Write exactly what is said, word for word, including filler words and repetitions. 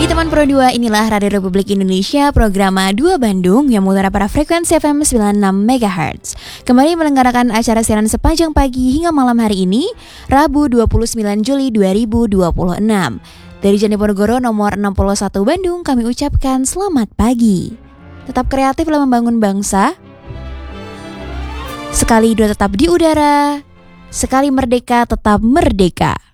Pagi teman Pro dua, inilah Radio Republik Indonesia, program dua Bandung yang mengutara pada frekuensi F M sembilan puluh enam megahertz. Kembali melenggarakan acara siaran sepanjang pagi hingga malam hari ini, Rabu dua puluh sembilan Juli dua ribu dua puluh enam. Dari Janiponegoro nomor enam puluh satu Bandung, kami ucapkan selamat pagi. Tetap kreatif dalam membangun bangsa. Sekali dua tetap di udara, sekali merdeka tetap merdeka.